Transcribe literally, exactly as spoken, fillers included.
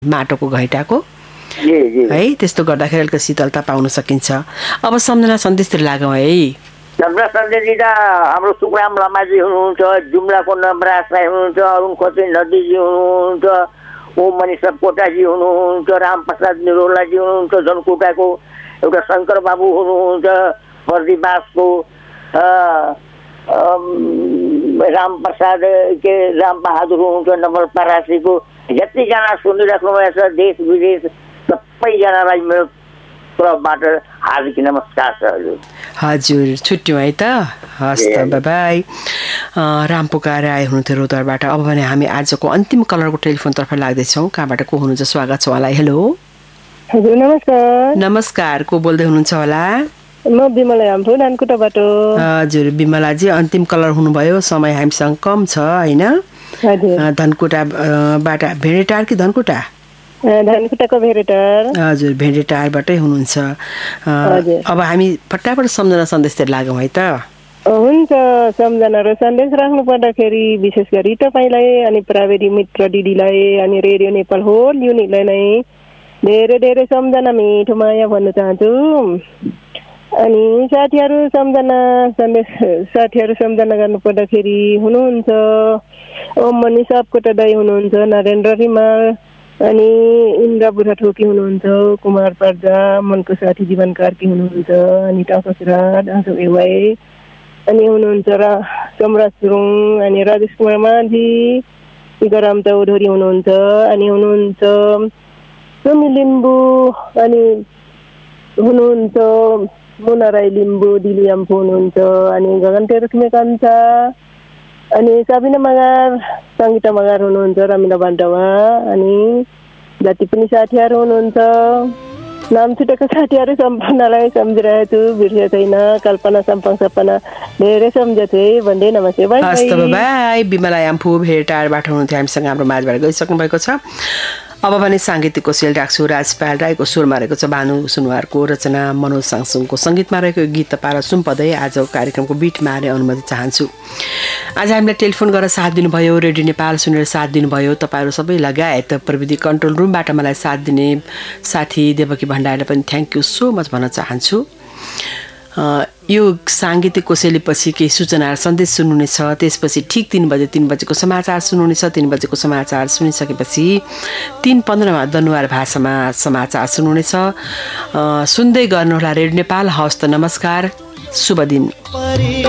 माटोको घैँटाको जी जी है, त्यस्तो गर्दाखेरि अलिकति शीतलता पाउन सकिन्छ। अब सम्झना सन्देशतिर लागौँ है। सम्झना सन्देश त हाम्रो सुखराम लामाजी हुनुहुन्छ, जुम्लाको नवराज राई हुनुहुन्छ, अरुण खोसे नदीजी हुनुहुन्छ, ओम मणि सपकोटाजी हुनुहुन्छ, रामप्रसाद निरोलाजी हुनुहुन्छ, धनकुटाको एउटा शङ्कर बाबु हुनुहुन्छ, बर्दीवासको रामप्रसाद के रामबहादुर हुनुहुन्छ, नवलपरासीको जतिजना सुनिराख्नु भएको छ देश विदेश सबैजनालाई मेरो तर्फबाट हार्दिक नमस्कार छ हजुर। हजुर छुट्यौँ है त, हस् त, बाई बाई। रामपुकार आए हुनुहुन्थ्यो रोतरबाट। अब भने हामी आजको अन्तिम कलरको टेलिफोनतर्फ लाग्दैछौँ। कहाँबाट को हुनुहुन्छ? स्वागत छ उहाँलाई। हेलो हजुर नमस्कार। नमस्कार, को बोल्दै हुनुहुन्छ होला? म विमला याम्फू धनकुटाबाट। हजुर विमलाजी, अन्तिम कलर हुनुभयो, समय हामीसँग कम छ होइन? धनकुटाबाट भेडेटार कि धनकुटा? धनकुटाको भेडेटार। हजुर भेडेटारबाटै हुनुहुन्छ। अब हामी फटाफट सम्झना सन्देशतिर लागौँ है त। हुन्छ, सम्झना र सन्देश राख्नु पर्दाखेरि विशेष गरी तपाईँलाई अनि प्राविधि मित्र दिदीलाई अनि रेडियो नेपाल होल युनिटलाई नै धेरै धेरै सम्झना मिठो माया भन्न चाहन्छु। अनि साथीहरू सम्झना सन्देश साथीहरू सम्झना गर्नु पर्दाखेरि हुनुहुन्छ ओम मणि सपकोटा दाई हुनुहुन्छ, नरेन्द्र रिमाल अनि इन्द्र बुढा ठोकी हुनुहुन्छ, कुमार पर्जा, मनको साथी जीवन कार्की हुनुहुन्छ, अनि टाका किराँत, आँसु एवाई अनि हुनुहुन्छ र सम्राट सुरुङ, अनि राजेश कुमार माझी, टिकाराम चौधरी हुनुहुन्छ, अनि हुनुहुन्छ सुमी लिम्बू, अनि हुनुहुन्छ मुना राई लिम्बू, दिली याम्फू हुनुहुन्छ, अनि गगन तेरुक्मे कान्छा, अनि साबिना मगर, सङ्गीता मगर हुनुहुन्छ, रमिला बान्टावा, अनि जति पनि साथीहरू हुनुहुन्छ नाम छुटेको साथीहरू सम्पूर्णलाई सम्झिरहेको छु, बिर्सेको छैन। कल्पना सम्पङ सपना धेरै सम्झेको छु है भन्दै नमस्ते, बाई बाई। विमला याम्फू भेटारबाट हुनुहुन्थ्यो, हामीसँग हाम्रो माझबाट गइसक्नु भएको छ। अब भने साङ्गीतिक कोसेल राख्छु। राजपाल राईको स्वरमा रहेको छ, भानु सुनवारको रचना, मनोज साङसुङको सङ्गीतमा रहेको गीत तपाईँलाई सुम्पदै आजको कार्यक्रमको बिट मार्ने अनुमति चाहन्छु। आज हामीलाई टेलिफोन गरेर साथ दिनुभयो, रेडियो नेपाल सुनेर साथ दिनुभयो तपाईँहरू सबै लगायत प्रविधि कन्ट्रोल रुमबाट मलाई साथ दिने साथी देवकी भण्डारीलाई पनि थ्याङ्क यू सो मच भन्न चाहन्छु। यो साङ्गीतिक कोसेलीपछि केही सूचना सन्देश सुन्नुहुनेछ, त्यसपछि ठिक तिन बजे तिन बजेको समाचार सुन्नुहुनेछ। तिन बजेको समाचार सुनिसकेपछि तिन पन्ध्रमा दनुवार भाषामा समाचार सुन्नुहुनेछ। सुन्दै गर्नुहोला रेडियो नेपाल। हवस् त, नमस्कार, शुभ दिन।